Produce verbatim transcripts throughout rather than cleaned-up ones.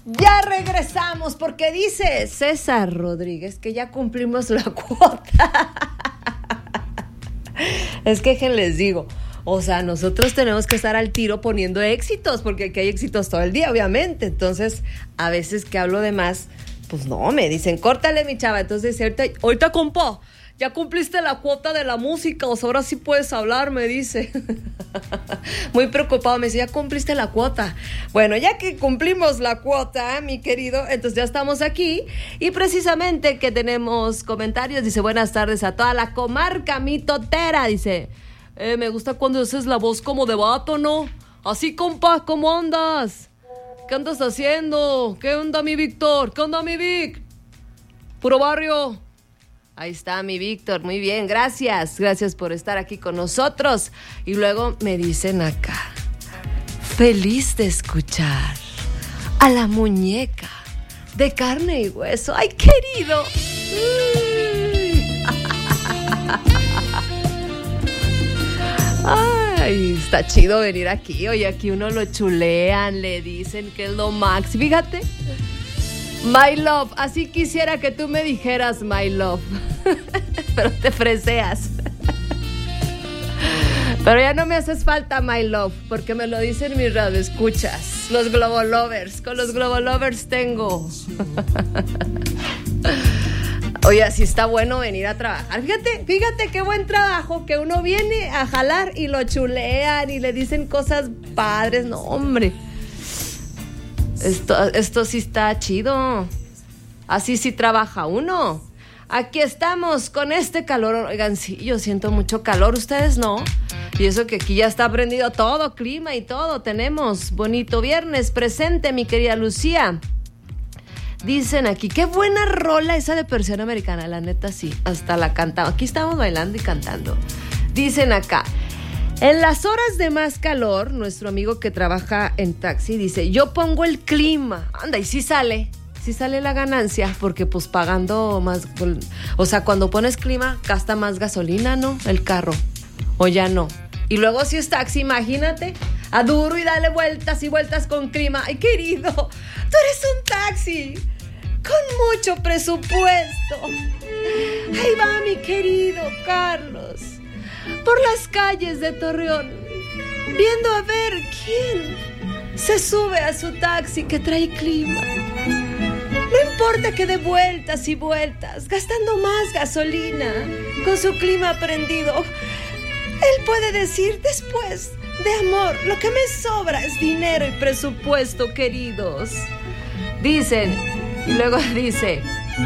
Ya regresamos porque dice César Rodríguez que ya cumplimos la cuota. Es que, ¿qué les digo? O sea, nosotros tenemos que estar al tiro poniendo éxitos, porque aquí hay éxitos todo el día, obviamente. Entonces, a veces que hablo de más, pues no, me dicen, córtale, mi chava. Entonces, ahorita, ahorita compa, ya cumpliste la cuota de la música, o sea, ahora sí puedes hablar, me dice. Muy preocupado, me dice, ya cumpliste la cuota. Bueno, ya que cumplimos la cuota, mi querido, entonces ya estamos aquí. Y precisamente que tenemos comentarios, dice, buenas tardes a toda la comarca mitotera, dice... Eh, me gusta cuando haces la voz como de vato, ¿no? Así, compa, ¿cómo andas? ¿Qué andas haciendo? ¿Qué onda, mi Víctor? ¿Qué onda, mi Vic? Puro barrio. Ahí está, mi Víctor. Muy bien, gracias. Gracias por estar aquí con nosotros. Y luego me dicen acá, feliz de escuchar a la muñeca de carne y hueso. ¡Ay, querido! Ay, está chido venir aquí. Oye, aquí uno lo chulean, le dicen que es lo max. Fíjate, my love, así quisiera que tú me dijeras my love. Pero te freseas. Pero ya no me haces falta my love, porque me lo dicen mis radioescuchas, los Globolovers. Con los Globolovers tengo. Oye, así está bueno venir a trabajar. Fíjate, fíjate qué buen trabajo, que uno viene a jalar y lo chulean y le dicen cosas padres. No, hombre. Esto, esto sí está chido. Así sí trabaja uno. Aquí estamos con este calor. Oigan, sí, yo siento mucho calor. ¿Ustedes no? Y eso que aquí ya está prendido todo, clima y todo. Tenemos bonito viernes presente, mi querida Lucía. Dicen aquí, qué buena rola esa de Persiana Americana, la neta sí, hasta la cantamos. Aquí estamos bailando y cantando. Dicen acá, en las horas de más calor, nuestro amigo que trabaja en taxi dice, yo pongo el clima. Anda, y sí sale, sí sale la ganancia, porque pues pagando más, o sea, cuando pones clima, gasta más gasolina, ¿no? El carro, o ya no. Y luego si es taxi, imagínate, a duro y dale vueltas y vueltas con clima. Ay, querido, tú eres un taxi con mucho presupuesto. Ahí va mi querido Carlos por las calles de Torreón, viendo a ver quién se sube a su taxi que trae clima. No importa que dé vueltas y vueltas, gastando más gasolina, con su clima prendido. Él puede decir después, de amor, lo que me sobra es dinero y presupuesto, queridos. Dicen, y luego dice,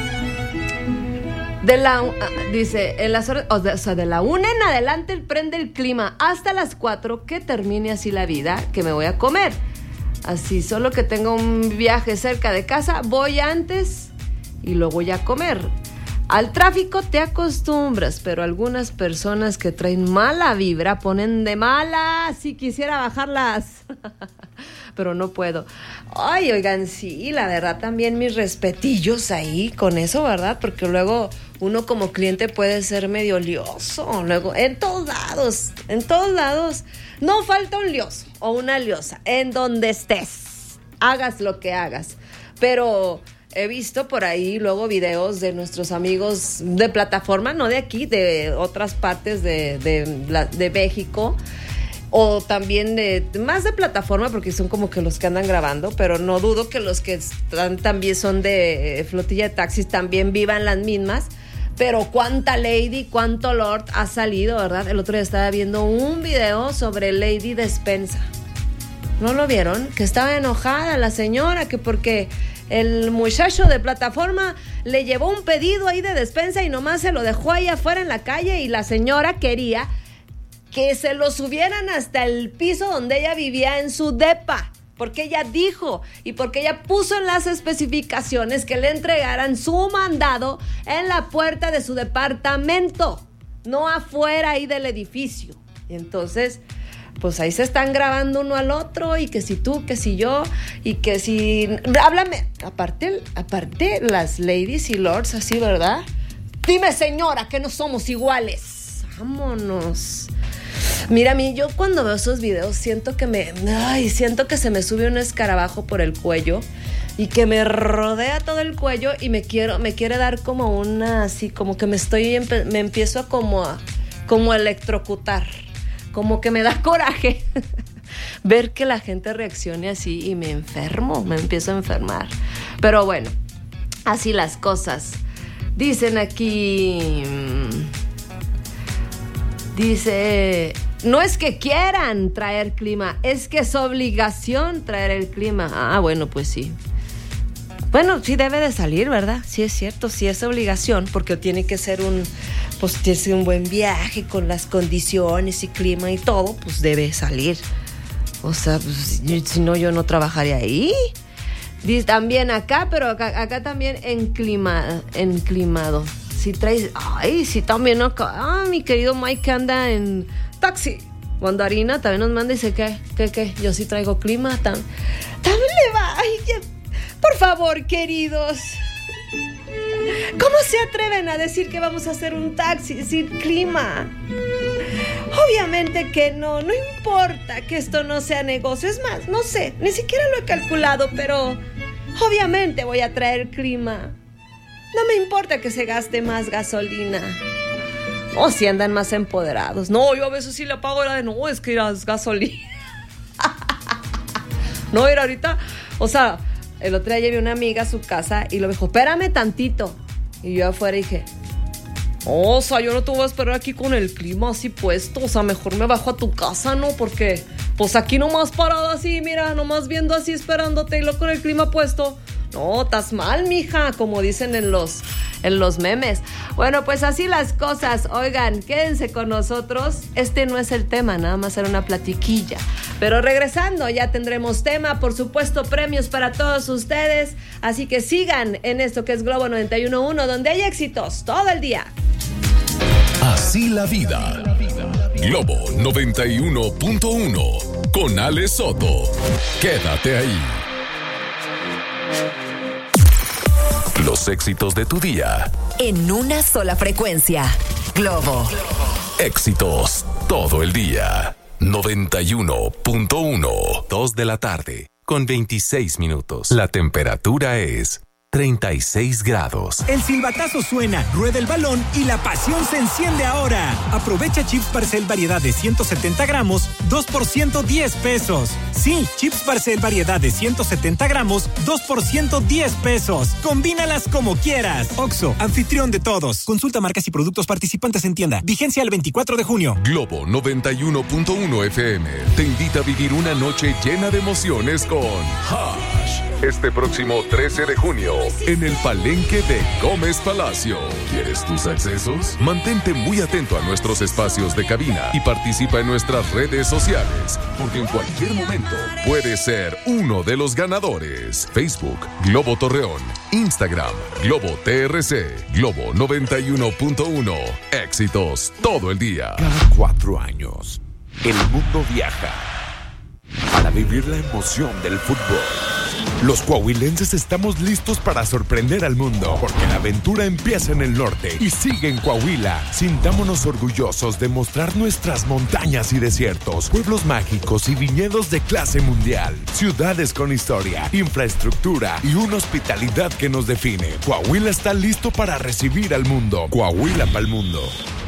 de la, dice, en las horas, o sea, de la una en adelante él prende el clima hasta las cuatro, que termine así la vida, que me voy a comer. Así, solo que tengo un viaje cerca de casa, voy antes y luego voy a comer. Al tráfico te acostumbras, pero algunas personas que traen mala vibra ponen de malas si quisiera bajarlas. Pero no puedo. Ay, oigan, sí, la verdad también mis respetillos ahí con eso, ¿verdad? Porque luego uno como cliente puede ser medio lioso. Luego, en todos lados, en todos lados, no falta un lioso o una liosa, en donde estés, hagas lo que hagas. Pero he visto por ahí luego videos de nuestros amigos de plataforma, no de aquí, de otras partes de, de, la, de México, o también de más de plataforma, porque son como que los que andan grabando, pero no dudo que los que están también son de flotilla de taxis también vivan las mismas. Pero cuánta lady, cuánto lord ha salido, ¿verdad? El otro día estaba viendo un video sobre Lady Despensa. ¿No lo vieron? Que estaba enojada la señora, que porque el muchacho de plataforma le llevó un pedido ahí de despensa y nomás se lo dejó ahí afuera en la calle, y la señora quería que se lo subieran hasta el piso donde ella vivía en su depa, porque ella dijo y porque ella puso en las especificaciones que le entregaran su mandado en la puerta de su departamento, no afuera ahí del edificio. Y entonces, pues ahí se están grabando uno al otro, y que si tú, que si yo, y que si... Háblame, aparte, aparte las ladies y lords así, ¿verdad? Dime, señora, que no somos iguales. Vámonos. Mira, a mí, yo cuando veo esos videos siento que me... Ay, siento que se me sube un escarabajo por el cuello, y que me rodea todo el cuello y me quiero, me quiere dar como una, así, como que me estoy, me empiezo a como a, como a electrocutar, como que me da coraje ver que la gente reaccione así y me enfermo, me empiezo a enfermar. Pero bueno, así las cosas. Dicen aquí, dice, no es que quieran traer clima, es que es obligación traer el clima. Ah, bueno, pues sí. Bueno, sí debe de salir, ¿verdad? Sí es cierto, sí es obligación, porque tiene que ser un, pues tiene que ser un buen viaje con las condiciones y clima y todo, pues debe salir. O sea, pues, si no, yo no trabajaría ahí. Dice también acá, pero acá, acá también enclimado, enclimado. Si traes, ay, sí también acá. Ah, mi querido Mike que anda en taxi. Mandarina también nos manda y dice, ¿qué? ¿Qué? ¿Qué? Yo sí traigo clima. Tam, también le va. Ay, ya. Por favor, queridos. ¿Cómo se atreven a decir que vamos a hacer un taxi sin clima? Obviamente que no, no importa que esto no sea negocio. Es más, no sé, ni siquiera lo he calculado, pero obviamente voy a traer clima. No me importa que se gaste más gasolina. O si andan más empoderados. No, yo a veces sí le pago la de no, es que es gasolina. No, era ahorita, o sea, el otro día llevé una amiga a su casa y lo dijo, espérame tantito. Y yo afuera dije, oh, o sea, yo no te voy a esperar aquí con el clima así puesto. O sea, mejor me bajo a tu casa, ¿no? Porque, pues aquí nomás parado así, mira, nomás viendo así, esperándote y luego con el clima puesto. No, estás mal, mija, como dicen en los, en los memes. Bueno, pues así las cosas. Oigan, quédense con nosotros. Este no es el tema, nada más era una platiquilla. Pero regresando, ya tendremos tema, por supuesto, premios para todos ustedes. Así que sigan en esto que es Globo noventa y uno punto uno, donde hay éxitos todo el día. Así la vida. Globo noventa y uno punto uno con Ale Soto. Quédate ahí. Los éxitos de tu día. En una sola frecuencia. Globo. Éxitos todo el día. noventa y uno punto uno. dos de la tarde con veintiséis minutos. La temperatura es treinta y seis grados. El silbatazo suena, rueda el balón y la pasión se enciende ahora. Aprovecha chips Barcel variedad de ciento setenta gramos, dos por ciento diez pesos. Sí, chips Barcel variedad de ciento setenta gramos, dos por ciento diez pesos. Combínalas como quieras. Oxxo, anfitrión de todos. Consulta marcas y productos participantes en tienda. Vigencia el veinticuatro de junio. Globo noventa y uno punto uno F M te invita a vivir una noche llena de emociones con Hash. Este próximo trece de junio, en el Palenque de Gómez Palacio. ¿Quieres tus accesos? Mantente muy atento a nuestros espacios de cabina y participa en nuestras redes sociales, porque en cualquier momento puedes ser uno de los ganadores. Facebook, Globo Torreón. Instagram, Globo T R C. Globo noventa y uno punto uno. Éxitos todo el día. Cada cuatro años, el mundo viaja para vivir la emoción del fútbol. Los coahuilenses estamos listos para sorprender al mundo, porque la aventura empieza en el norte y sigue en Coahuila. Sintámonos orgullosos de mostrar nuestras montañas y desiertos, pueblos mágicos y viñedos de clase mundial, ciudades con historia, infraestructura y una hospitalidad que nos define. Coahuila está listo para recibir al mundo. Coahuila pa'l mundo.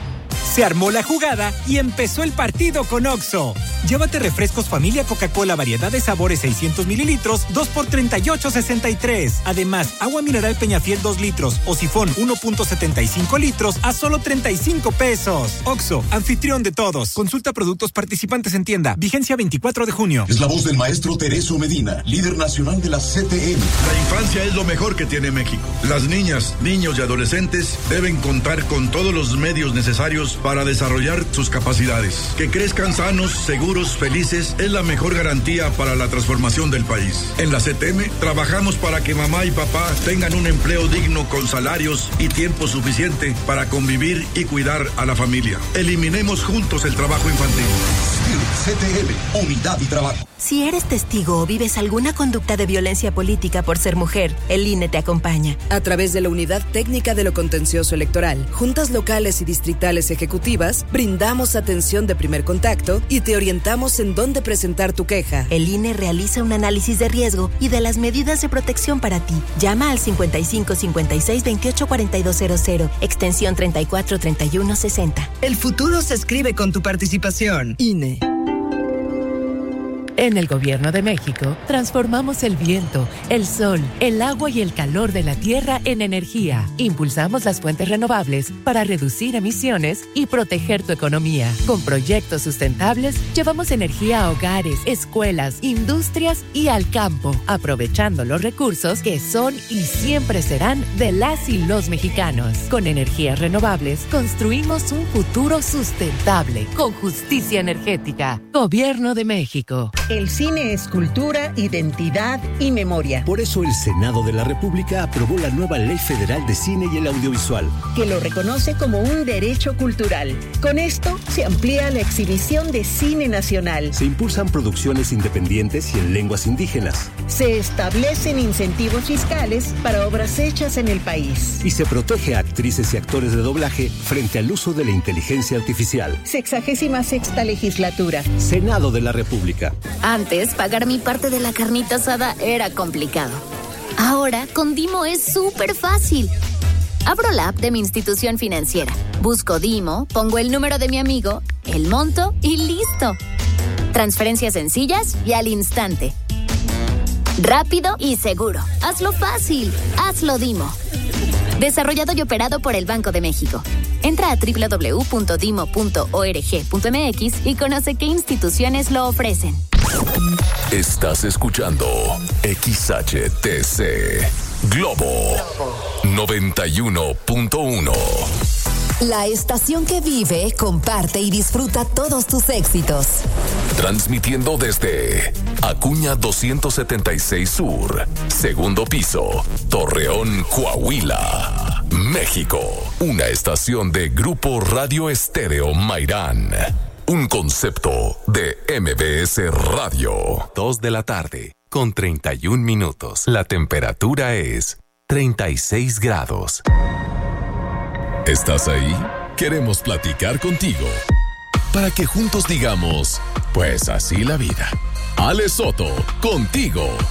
Se armó la jugada y empezó el partido con Oxxo. Llévate refrescos familia Coca-Cola variedad de sabores seiscientos mililitros, dos por treinta y ocho sesenta y tres. Además, agua mineral Peñafiel dos litros o sifón uno punto setenta y cinco litros a solo treinta y cinco pesos. Oxxo, anfitrión de todos. Consulta productos participantes en tienda. Vigencia veinticuatro de junio. Es la voz del maestro Tereso Medina, líder nacional de la C T M. La infancia es lo mejor que tiene México. Las niñas, niños y adolescentes deben contar con todos los medios necesarios para desarrollar sus capacidades. Que crezcan sanos, seguros, felices es la mejor garantía para la transformación del país. En la C T M trabajamos para que mamá y papá tengan un empleo digno con salarios y tiempo suficiente para convivir y cuidar a la familia. Eliminemos juntos el trabajo infantil. C T M, unidad y trabajo. Si eres testigo o vives alguna conducta de violencia política por ser mujer, el I N E te acompaña. A través de la Unidad Técnica de lo Contencioso Electoral, juntas locales y distritales ejecutivas, brindamos atención de primer contacto y te orientamos en dónde presentar tu queja. El I N E realiza un análisis de riesgo y de las medidas de protección para ti. Llama al cincuenta y cinco cincuenta y seis veintiocho cuarenta y dos cero cero, extensión treinta y cuatro treinta y uno sesenta. El futuro se escribe con tu participación. I N E. En el Gobierno de México, transformamos el viento, el sol, el agua y el calor de la tierra en energía. Impulsamos las fuentes renovables para reducir emisiones y proteger tu economía. Con proyectos sustentables, llevamos energía a hogares, escuelas, industrias y al campo, aprovechando los recursos que son y siempre serán de las y los mexicanos. Con energías renovables, construimos un futuro sustentable, con justicia energética. Gobierno de México. El cine es cultura, identidad y memoria. Por eso el Senado de la República aprobó la nueva Ley Federal de Cine y el Audiovisual, que lo reconoce como un derecho cultural. Con esto se amplía la exhibición de cine nacional. Se impulsan producciones independientes y en lenguas indígenas. Se establecen incentivos fiscales para obras hechas en el país. Y se protege a actrices y actores de doblaje frente al uso de la inteligencia artificial. Sexagésima sexta legislatura. Senado de la República. Antes, pagar mi parte de la carnita asada era complicado. Ahora, con Dimo es súper fácil. Abro la app de mi institución financiera, busco Dimo, pongo el número de mi amigo, el monto y listo. Transferencias sencillas y al instante. Rápido y seguro. Hazlo fácil. Hazlo Dimo. Desarrollado y operado por el Banco de México. Entra a doble u doble u doble u punto dimo punto org punto m x y conoce qué instituciones lo ofrecen. Estás escuchando X H T C Globo noventa y uno punto uno. La estación que vive, comparte y disfruta todos tus éxitos. Transmitiendo desde Acuña doscientos setenta y seis Sur, segundo piso, Torreón, Coahuila, México. Una estación de Grupo Radio Estéreo Mairán. Un concepto de M B S Radio. Dos de la tarde, con treinta y un minutos. La temperatura es treinta y seis grados. ¿Estás ahí? Queremos platicar contigo. Para que juntos digamos, pues así la vida. Ale Soto, contigo.